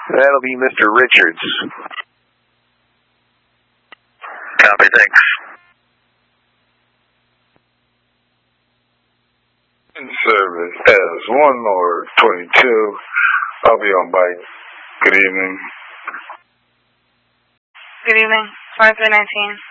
That'll be Mr. Richards. Copy, thanks. In service as 1 Lord 22. I'll be on bike. Good evening. Good evening. 2319.